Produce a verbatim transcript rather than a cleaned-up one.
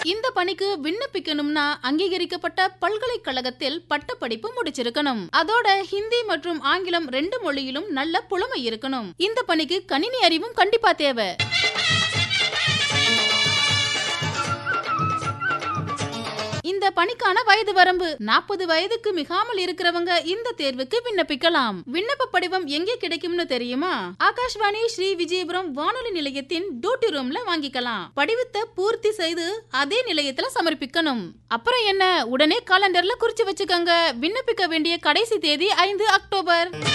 இந்த பணிக்கு விண்ணப்பிக்கணும்னா அங்கீகரிக்கப்பட்ட பல்கலைக்கழகத்தில் பட்டப்படிப்பு முடிச்சிருக்கணும். அதோட ஹிந்தி மற்றும் ஆங்கிலம் ரெண்டு மொழியிலும் நல்ல புலமை இருக்கணும். இந்த பணிக்கு கணினி அறிவும் கண்டிப்பா தேவை. இந்த பணிக்கான வயது வரம்பு நாற்பது வயதுக்கு மிகாமல் இருக்கிறவங்க இந்த தேர்வுக்கு விண்ணப்பிக்கலாம். விண்ணப்ப படிவம் எங்கே கிடைக்கும்னு தெரியுமா? ஆகாஷ்வாணி ஸ்ரீ விஜயபுரம் வானொலி நிலையத்தின் டியூட்டி ரூம்ல வாங்கிக்கலாம். படிவத்தை பூர்த்தி செய்து அதே நிலையத்துல சமர்ப்பிக்கணும். அப்புறம் என்ன, உடனே காலண்டர்ல குறிச்சு வச்சுக்கோங்க. விண்ணப்பிக்க வேண்டிய கடைசி தேதி ஐந்து அக்டோபர்.